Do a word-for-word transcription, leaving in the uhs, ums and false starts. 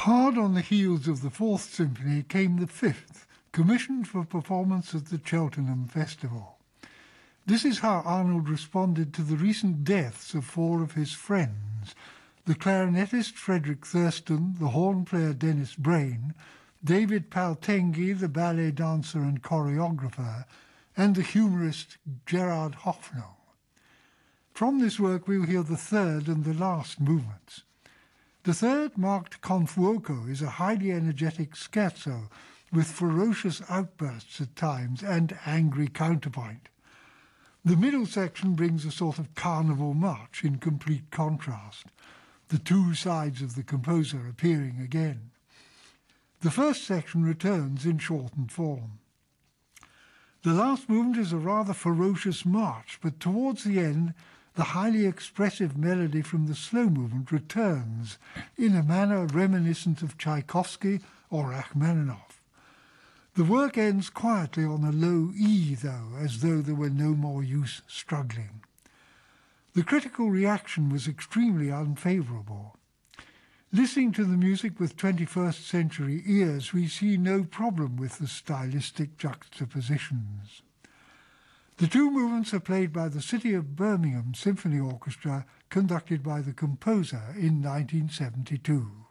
Hard on the heels of the Fourth Symphony came the Fifth, commissioned for performance at the Cheltenham Festival. This is how Arnold responded to the recent deaths of four of his friends, the clarinetist Frederick Thurston, the horn player Dennis Brain, David Paltenghi, the ballet dancer and choreographer, and the humorist Gerard Hoffnung. From this work we'll hear the third and the last movements. The third, marked con fuoco, is a highly energetic scherzo with ferocious outbursts at times and angry counterpoint. The middle section brings a sort of carnival march in complete contrast, the two sides of the composer appearing again. The first section returns in shortened form. The last movement is a rather ferocious march, but towards the end, the highly expressive melody from the slow movement returns in a manner reminiscent of Tchaikovsky or Rachmaninoff. The work ends quietly on a low E, though, as though there were no more use struggling. The critical reaction was extremely unfavourable. Listening to the music with twenty-first century ears, we see no problem with the stylistic juxtapositions. The two movements are played by the City of Birmingham Symphony Orchestra, conducted by the composer in nineteen seventy-two.